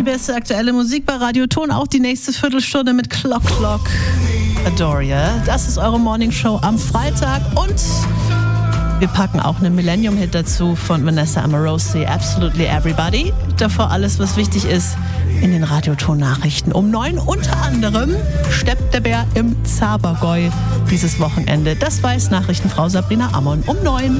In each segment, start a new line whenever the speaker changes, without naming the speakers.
die beste aktuelle Musik bei Radio Ton. Auch die nächste Viertelstunde mit Clock Clock Adoria. Das ist eure Morning Show am Freitag. Und wir packen auch einen Millennium-Hit dazu von Vanessa Amorosi, Absolutely Everybody. Davor alles, was wichtig ist, in den Radioton-Nachrichten. Um 9 unter anderem steppt der Bär im Zabergäu dieses Wochenende. Das weiß Nachrichtenfrau Sabrina Ammon um 9.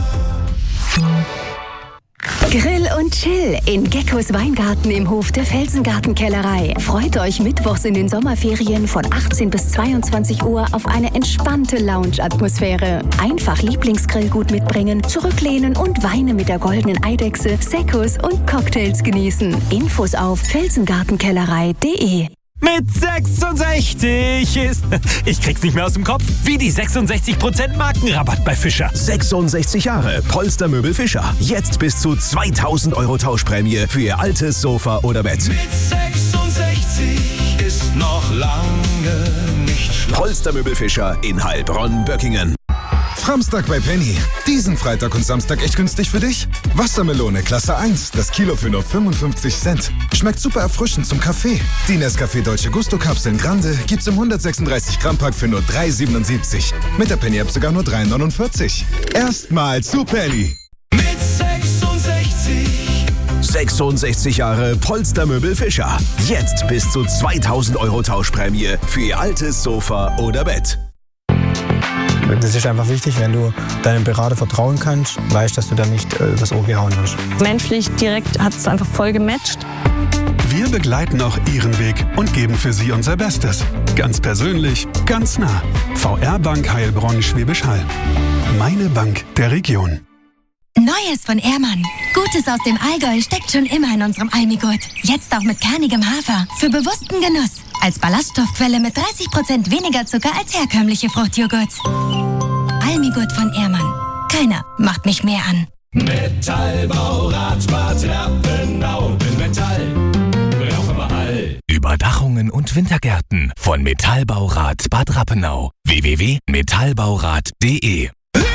Grill und Chill in Geckos Weingarten im Hof der Felsengartenkellerei. Freut euch mittwochs in den Sommerferien von 18 bis 22 Uhr auf eine entspannte Lounge-Atmosphäre. Einfach Lieblingsgrillgut mitbringen, zurücklehnen und Weine mit der goldenen Eidechse, Seccos und Cocktails genießen. Infos auf felsengartenkellerei.de.
Mit 66 ist... Ich krieg's nicht mehr aus dem Kopf. Wie die 66% Markenrabatt bei Fischer.
66 Jahre Polstermöbel Fischer. Jetzt bis zu 2.000 € Tauschprämie für Ihr altes Sofa oder Bett.
Mit 66 ist noch lange nicht Schluss.
Polstermöbel Fischer in Heilbronn-Böckingen.
Samstag bei Penny. Diesen Freitag und Samstag echt günstig für dich? Wassermelone Klasse 1, das Kilo für nur 55 Cent. Schmeckt super erfrischend zum Kaffee. Die Nescafé Dolce Gusto Kapseln Grande gibt's im 136 Gramm Pack für nur 3,77. Mit der Penny App sogar nur 3,49. Erstmal zu Penny.
Mit 66.
66 Jahre Polstermöbel Fischer. Jetzt bis zu 2.000 € Tauschprämie für Ihr altes Sofa oder Bett.
Das ist einfach wichtig, wenn du deinem Berater vertrauen kannst, weißt, dass du da nicht übers Ohr gehauen wirst.
Menschlich direkt hat es einfach voll gematcht.
Wir begleiten auch Ihren Weg und geben für Sie unser Bestes. Ganz persönlich, ganz nah. VR Bank Heilbronn-Schwäbisch Hall. Meine Bank der Region.
Neues von Ehrmann. Gutes aus dem Allgäu steckt schon immer in unserem Almigurt. Jetzt auch mit kernigem Hafer. Für bewussten Genuss. Als Ballaststoffquelle mit 30% weniger Zucker als herkömmliche Fruchtjoghurts. Almigurt von Ehrmann. Keiner macht mich mehr an.
Metallbaurat Bad Rappenau. Mit Metall brauchen wir all.
Überdachungen und Wintergärten von Metallbaurat Bad Rappenau. www.metallbaurat.de.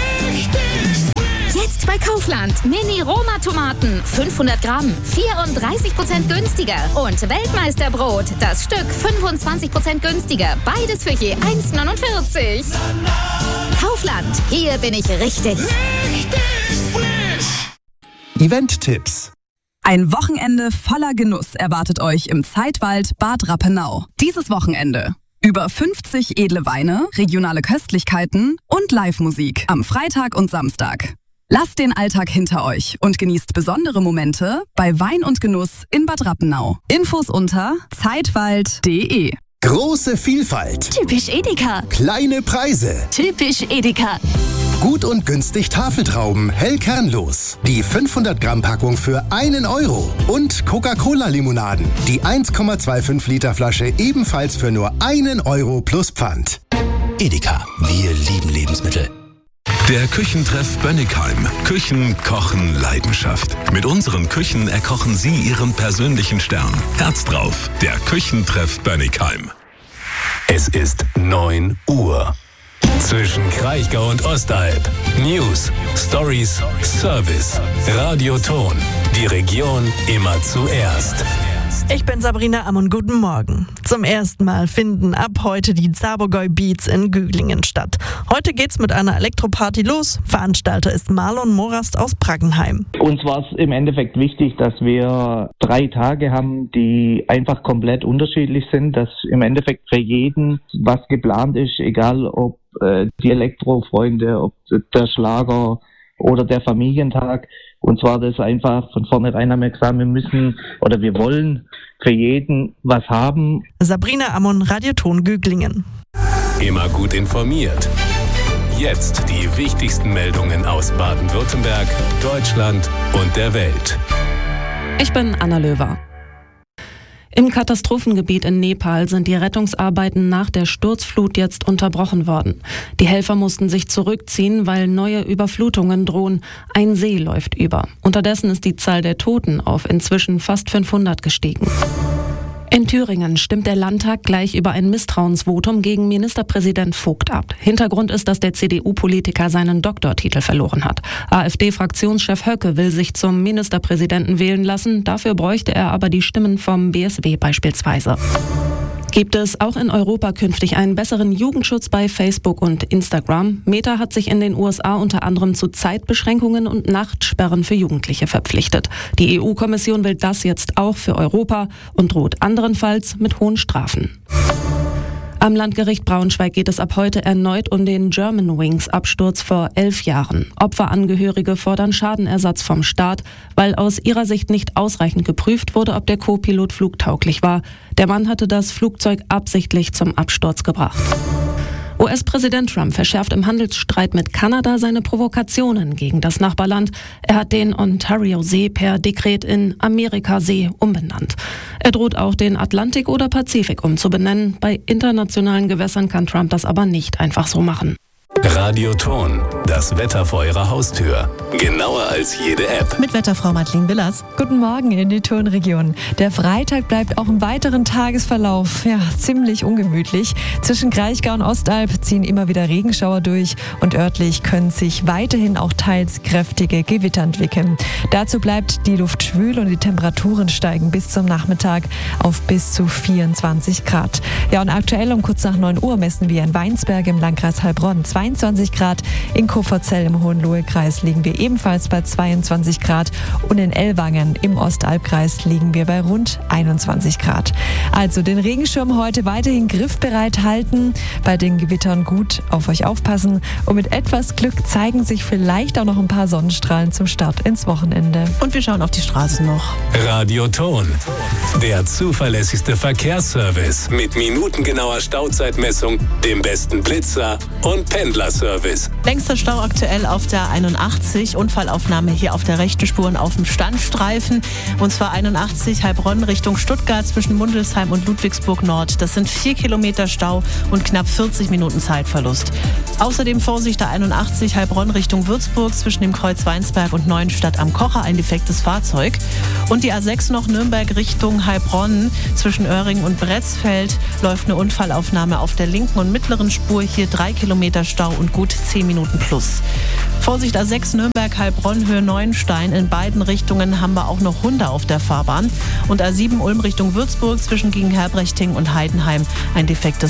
Jetzt bei Kaufland. Mini-Roma-Tomaten. 500 Gramm. 34% günstiger. Und Weltmeisterbrot. Das Stück 25% günstiger. Beides für je 1,49. Kaufland. Hier bin ich richtig.
Richtig frisch.
Event-Tipps.
Ein Wochenende voller Genuss erwartet euch im Zeitwald Bad Rappenau. Dieses Wochenende. Über 50 edle Weine, regionale Köstlichkeiten und Live-Musik am Freitag und Samstag. Lasst den Alltag hinter euch und genießt besondere Momente bei Wein und Genuss in Bad Rappenau. Infos unter zeitwald.de.
Große Vielfalt.
Typisch Edeka.
Kleine Preise.
Typisch Edeka.
Gut und günstig Tafeltrauben, hell kernlos. Die 500 Gramm Packung für 1 €. Und Coca-Cola-Limonaden. Die 1,25 Liter Flasche ebenfalls für nur 1 € plus Pfand.
Edeka, wir lieben Lebensmittel.
Der Küchentreff Bönnigheim. Küchen, Kochen, Leidenschaft. Mit unseren Küchen erkochen Sie Ihren persönlichen Stern. Herz drauf. Der Küchentreff Bönnigheim.
Es ist 9 Uhr. Zwischen Kraichgau und Ostalb. News, Stories, Service. Radio Ton. Die Region immer zuerst.
Ich bin Sabrina Ammon, guten Morgen. Zum ersten Mal finden ab heute die Zabergäu Beats in Güglingen statt. Heute geht's mit einer Elektroparty los. Veranstalter ist Marlon Morast aus Brackenheim.
Uns war es im Endeffekt wichtig, dass wir 3 Tage haben, die einfach komplett unterschiedlich sind, dass im Endeffekt für jeden was geplant ist, egal ob die Elektrofreunde, ob der Schlager oder der Familientag. Und zwar das einfach von vornherein haben wir gesagt, wir müssen oder wir wollen für jeden was haben.
Sabrina Ammon, Radio Ton Güglingen.
Immer gut informiert. Jetzt die wichtigsten Meldungen aus Baden-Württemberg, Deutschland und der Welt.
Ich bin Anna Löwer. Im Katastrophengebiet in Nepal sind die Rettungsarbeiten nach der Sturzflut jetzt unterbrochen worden. Die Helfer mussten sich zurückziehen, weil neue Überflutungen drohen. Ein See läuft über. Unterdessen ist die Zahl der Toten auf inzwischen fast 500 gestiegen. In Thüringen stimmt der Landtag gleich über ein Misstrauensvotum gegen Ministerpräsident Vogt ab. Hintergrund ist, dass der CDU-Politiker seinen Doktortitel verloren hat. AfD-Fraktionschef Höcke will sich zum Ministerpräsidenten wählen lassen. Dafür bräuchte er aber die Stimmen vom BSW beispielsweise. Gibt es auch in Europa künftig einen besseren Jugendschutz bei Facebook und Instagram? Meta hat sich in den USA unter anderem zu Zeitbeschränkungen und Nachtsperren für Jugendliche verpflichtet. Die EU-Kommission will das jetzt auch für Europa und droht anderenfalls mit hohen Strafen. Am Landgericht Braunschweig geht es ab heute erneut um den Germanwings-Absturz vor 11 Jahren. Opferangehörige fordern Schadenersatz vom Staat, weil aus ihrer Sicht nicht ausreichend geprüft wurde, ob der Co-Pilot flugtauglich war. Der Mann hatte das Flugzeug absichtlich zum Absturz gebracht. US-Präsident Trump verschärft im Handelsstreit mit Kanada seine Provokationen gegen das Nachbarland. Er hat den Ontario-See per Dekret in Amerikasee umbenannt. Er droht auch den Atlantik oder Pazifik umzubenennen. Bei internationalen Gewässern kann Trump das aber nicht einfach so machen.
Radioton, das Wetter vor Ihrer Haustür. Genauer als jede App.
Mit Wetterfrau Madeleine Willers.
Guten Morgen in die Tonregion. Der Freitag bleibt auch im weiteren Tagesverlauf ziemlich ungemütlich. Zwischen Kraichgau und Ostalb ziehen immer wieder Regenschauer durch und örtlich können sich weiterhin auch teils kräftige Gewitter entwickeln. Dazu bleibt die Luft schwül und die Temperaturen steigen bis zum Nachmittag auf bis zu 24 Grad. Ja, und aktuell um kurz nach 9 Uhr messen wir in Weinsberg im Landkreis Heilbronn 22 Grad. In Kupferzell im Hohenlohe-Kreis liegen wir ebenfalls bei 22 Grad und in Ellwangen im Ostalbkreis liegen wir bei rund 21 Grad. Also den Regenschirm heute weiterhin griffbereit halten, bei den Gewittern gut auf euch aufpassen und mit etwas Glück zeigen sich vielleicht auch noch ein paar Sonnenstrahlen zum Start ins Wochenende.
Und wir schauen auf die Straßen noch.
Radioton, der zuverlässigste Verkehrsservice mit minutengenauer Stauzeitmessung, dem besten Blitzer und Pendlerservice.
Längster Stau aktuell auf der 81, Unfallaufnahme hier auf der rechten Spur und auf dem Standstreifen. Und zwar 81 Heilbronn Richtung Stuttgart zwischen Mundelsheim und Ludwigsburg Nord. Das sind 4 Kilometer Stau und knapp 40 Minuten Zeitverlust. Außerdem Vorsicht der 81 Heilbronn Richtung Würzburg zwischen dem Kreuz Weinsberg und Neuenstadt am Kocher, ein defektes Fahrzeug. Und die A6 noch Nürnberg Richtung Heilbronn zwischen Oering und Bretzfeld läuft eine Unfallaufnahme auf der linken und mittleren Spur. Hier 3 Kilometer Stau und gut 10 Minuten plus. Vorsicht A6 Nürnberg-Heilbronn Höhe Neuenstein. In beiden Richtungen haben wir auch noch Hunde auf der Fahrbahn. Und A7 Ulm Richtung Würzburg zwischen Gegenherbrechting und Heidenheim ein defektes